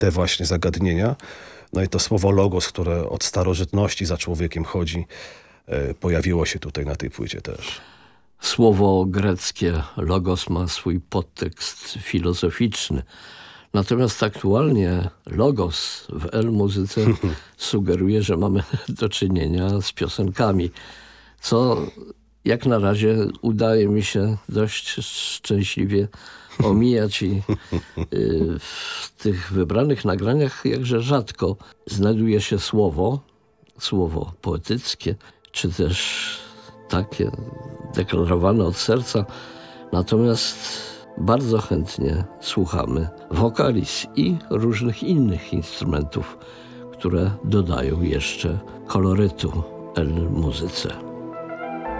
te właśnie zagadnienia. No i to słowo logos, które od starożytności za człowiekiem chodzi, pojawiło się tutaj na tej płycie też. Słowo greckie logos ma swój podtekst filozoficzny. Natomiast aktualnie logos w L-muzyce sugeruje, że mamy do czynienia z piosenkami, co jak na razie udaje mi się dość szczęśliwie omijać i w tych wybranych nagraniach jakże rzadko znajduje się słowo poetyckie, czy też takie deklarowane od serca. Natomiast bardzo chętnie słuchamy wokalis i różnych innych instrumentów, które dodają jeszcze kolorytu L-muzyce.